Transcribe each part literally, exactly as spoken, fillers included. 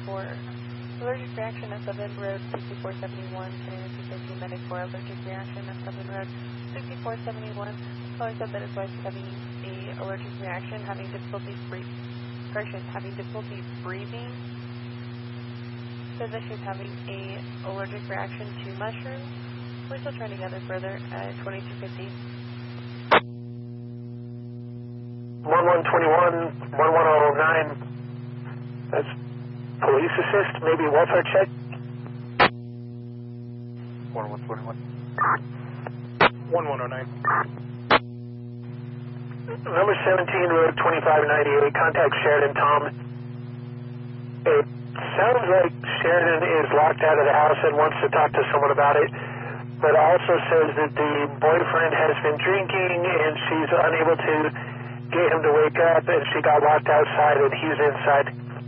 for allergic reaction at Seven Road, sixty-four seventy-one, San Luis County Medic for allergic reaction at Seven Road, sixty-four seventy-one. Caller said that his wife is having a allergic reaction, having difficulty breathing. Correction, having difficulty breathing. Says that she's having a allergic reaction to mushrooms. We're still trying to gather further at twenty-two fifty. one one twenty-one, one one oh nine. That's police assist, maybe welfare check. one one twenty-one. one one oh nine. Number seventeen, road twenty-five ninety-eight, contact Sheridan Tom. It sounds like Sheridan is locked out of the house and wants to talk to someone about it, but also says that the boyfriend has been drinking and she's unable to get him to wake up, and she got locked outside and he's inside.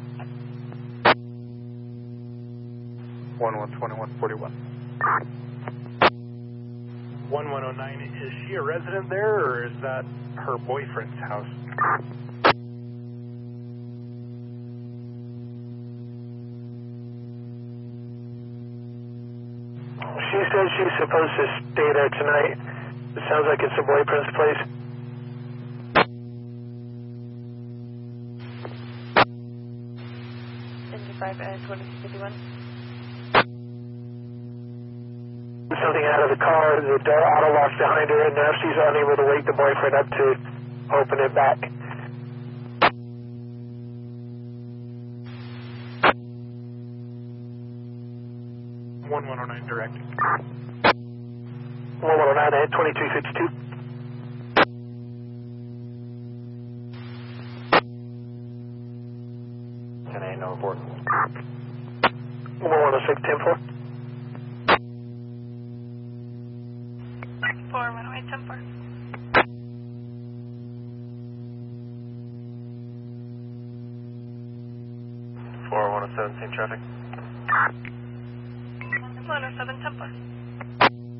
one one twenty-one forty-one. one one oh nine, is she a resident there, or is that her boyfriend's house? She says she's supposed to stay there tonight. It sounds like it's her boyfriend's place. Engine five at twenty-two fifty-one. Something out of the car, the door auto locks behind her, and now she's unable to wake the boyfriend up to open it back. one one oh nine direct. one one oh nine at twenty-two fifty-two. ten eight, no report. one one oh six, ten four. four one oh eight, ten four. four one oh seven, same traffic. one oh seven, ten four.